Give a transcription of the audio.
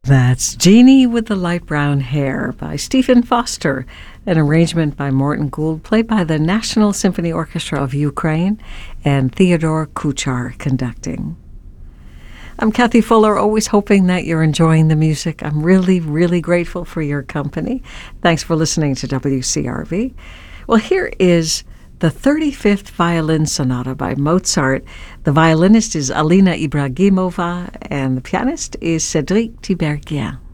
That's Jeannie with the Light Brown Hair by Stephen Foster, an arrangement by Morton Gould, played by the National Symphony Orchestra of Ukraine, and Theodore Kuchar conducting. I'm Kathy Fuller, always hoping that you're enjoying the music. I'm really, really grateful for your company. Thanks for listening to WCRV. Well, here is the 35th Violin Sonata by Mozart. The violinist is Alina Ibragimova, and the pianist is Cédric Tiberghien.